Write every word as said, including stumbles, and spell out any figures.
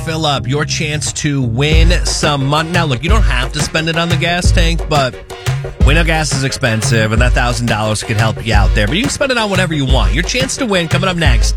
fill up, your chance to win some money. Now, look, you don't have to spend it on the gas tank, but we know gas is expensive, and that one thousand dollars could help you out there. But you can spend it on whatever you want. Your chance to win coming up next.